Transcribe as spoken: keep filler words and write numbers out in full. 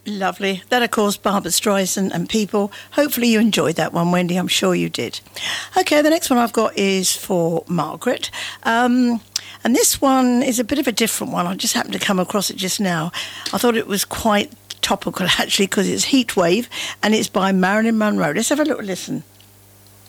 Lovely. That, of course, Barbra Streisand and People. Hopefully you enjoyed that one, Wendy. I'm sure you did. Okay, the next one I've got is for Margaret. Um, and this one is a bit of a different one. I just happened to come across it just now. I thought it was quite topical, actually, because it's Heat Wave, and it's by Marilyn Monroe. Let's have a little listen.